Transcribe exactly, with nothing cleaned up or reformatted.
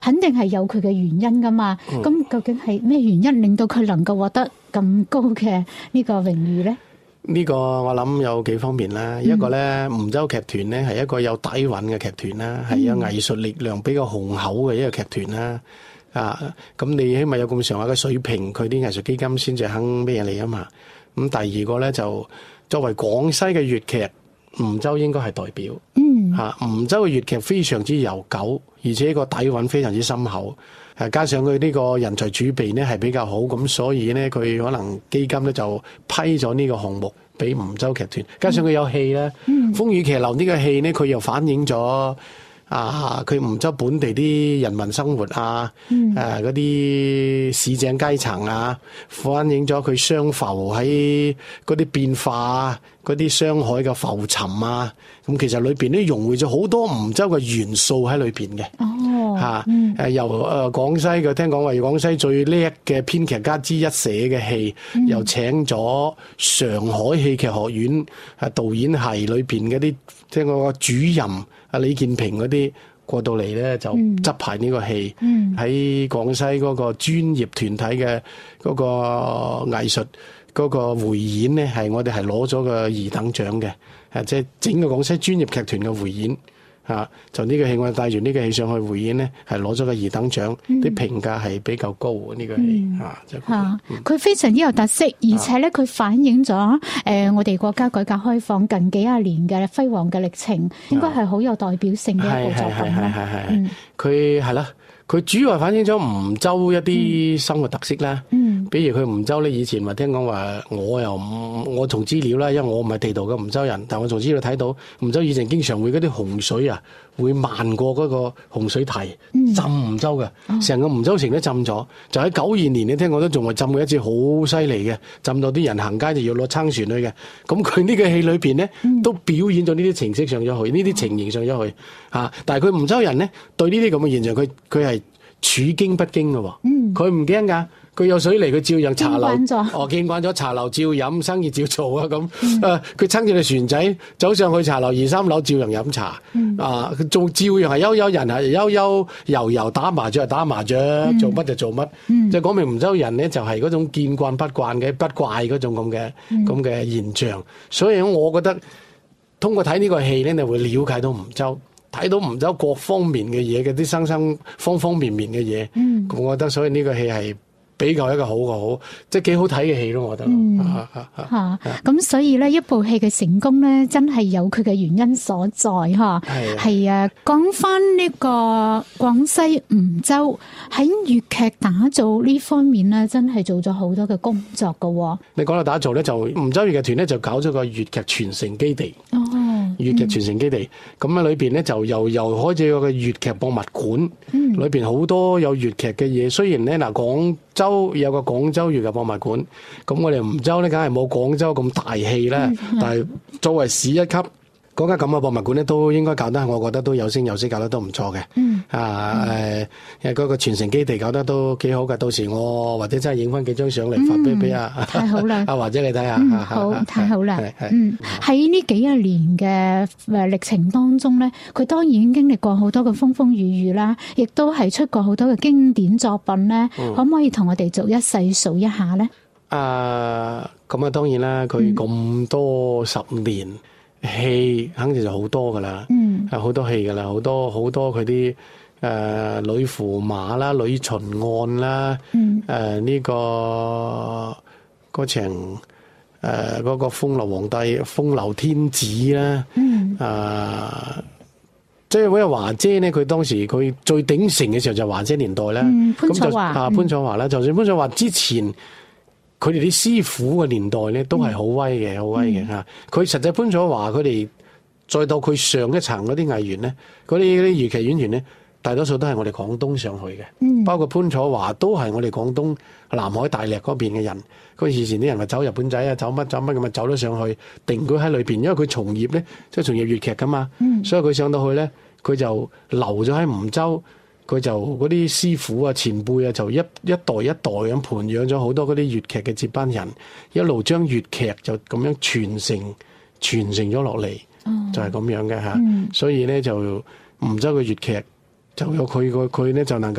肯定係有佢嘅原因噶嘛。咁、嗯、究竟係咩原因令到佢能夠獲得咁高嘅呢個榮譽咧？ 呢個我諗有幾方面啦。嗯、一個咧，梧州劇團咧係一個有底蘊嘅劇團啦，係、嗯、有藝術力量比較雄厚嘅一個劇團啦。啊，咁你起碼有咁上下嘅水平，佢啲藝術基金先至肯咩嚟啊嘛。咁第二個咧就作為廣西嘅粵劇，梧州應該係代表。嗯，嚇梧州嘅粵劇非常之悠久，而且個底蘊非常之深厚。誒，加上佢呢個人才儲備呢係比較好，咁所以呢，佢可能基金咧就批咗呢個項目俾梧州劇團。加上佢有戲咧，嗯《風雨騎樓》呢個戲呢，佢又反映咗啊，佢梧州本地啲人民生活啊，誒嗰啲市井階層啊，反映咗佢湘浮喺嗰啲變化啊，嗰啲湘海嘅浮沉啊，咁其實裏邊咧融匯咗好多梧州嘅元素喺裏邊嘅。哦，嚇、啊，誒、嗯、由誒、呃、廣西嘅聽講話廣西最叻嘅編劇家之一寫嘅戲，嗯、又請咗上海戲劇學院誒導演系裏邊嗰啲聽講個主任阿李建平嗰啲過到嚟咧，就執排呢個戲喺廣西嗰個專業團體嘅嗰個藝術嗰個匯演咧，係我哋係攞咗個二等獎嘅，誒即係整個廣西專業劇團嘅匯演。啊！就呢個戲，我哋帶住呢個戲上去匯演咧，係攞咗個二等獎，啲、嗯、評價係比較高嘅呢、這個戲、嗯、啊！就嚇，佢、嗯、非常之有特色，而且咧佢反映咗誒、呃、我哋國家改革開放近幾廿年嘅輝煌嘅歷程，應該係好有代表性嘅一部作品啦。係係係，佢係啦。佢主要係反映咗梧州一啲生活特色啦，嗯，比如佢梧州咧，以前咪聽講話，我又唔，我從資料啦，因為我唔係地道嘅梧州人，但我從資料睇到，梧州以前經常會嗰啲洪水啊，會漫過嗰個洪水堤，嗯、浸梧州嘅，成、哦、個梧州城都浸咗。就喺九二年，你聽講都仲係浸過一次好犀利嘅，浸到啲人行街就要攞撐船去嘅。咁佢呢個戲裏邊咧，嗯、都表演咗呢啲情色上咗去，呢啲情形上咗去嚇、啊。但係佢梧州人咧，對呢啲咁嘅現象，佢佢係處驚不驚嘅喎，佢唔驚㗎，佢有水嚟佢照樣茶樓，哦見慣咗茶樓照飲，生意照做啊咁，誒佢撐住隻船仔走上去茶樓二三樓照樣飲茶，嗯、啊佢做照樣係悠悠人係悠悠遊遊打麻雀係打麻雀，嗯、做乜就做乜，即係講明梧州人咧就係嗰種見慣不慣嘅不怪嗰種咁嘅咁嘅現象，所以我覺得通過睇呢個戲咧，你會了解到梧州。睇到梧州各方面嘅嘢嘅啲生生方方面面嘅嘢，嗯、我覺得所以呢個戲係比較一個好嘅好，即係幾好睇嘅戲咯，我覺得。嚇咁、嗯啊啊、所以咧，一部戲嘅成功咧，真係有佢嘅原因所在嚇。係係啊，講翻呢個廣西梧州喺粵劇打造呢方面咧，真係做咗好多嘅工作㗎喎。你講到打造咧，就梧州粵劇團咧就搞咗個粵劇傳承基地。哦。粵劇傳承基地，咁喺裏邊咧就又又開始有個粵劇博物館，嗯、裏邊好多有粵劇嘅嘢。雖然咧嗱，廣州有個廣州粵劇博物館，咁我哋梧州咧梗係冇廣州咁大氣啦。嗯、但係作為市一級嗰間咁嘅博物館咧，都應該搞得，我覺得都有聲有色，搞得都唔錯嘅。嗯、啊誒，誒、嗯、嗰個傳承基地搞得都幾好㗎。到時我或者真係影翻幾張相嚟發俾俾阿太好啦，阿華姐你睇下。嗯，好，太好啦。嗯，喺呢幾廿年嘅誒歷程當中咧，佢當然經歷過好多嘅風風雨雨啦，亦都係出過好多嘅經典作品咧。嗯、可唔可以同我哋逐一細數一下咧？啊，咁啊，當然啦，佢咁多十年。嗯戲肯定就好多噶啦，係好、嗯、多戲噶啦，好多好多佢啲誒女駙馬啦、女巡案啦，誒呢、嗯呃這個嗰場誒嗰個風流皇帝、風流天子啦，嗯、啊，即係嗰個華姐咧，佢當時佢最鼎盛嘅時候就華姐年代啦，嗯、潘楚華啊，潘楚華啦，嗯、就算潘楚華之前。佢哋啲師傅嘅年代咧，都係好威嘅，好、嗯、威嘅嚇。佢、嗯、實際潘楚華佢哋再到佢上一層嗰啲藝員咧，嗰啲啲粵劇演員咧，大多數都係我哋廣東上去嘅，嗯、包括潘楚華都係我哋廣東南海大瀝嗰邊嘅人。嗰以前啲人話走日本仔啊，走乜走乜咁啊，走咗上去定居喺裏邊，因為佢從業咧，即係從業粵劇噶嘛，嗯、所以佢上到去咧，佢就留咗喺梧州。佢就嗰啲師傅啊、前輩啊，就一一代一代咁培養咗好多嗰啲粵劇嘅接班人，一路將粵劇就咁樣傳承傳承咗落嚟，哦、就係咁樣嘅嚇。嗯、所以咧就梧州嘅粵劇就有佢個佢咧就能夠。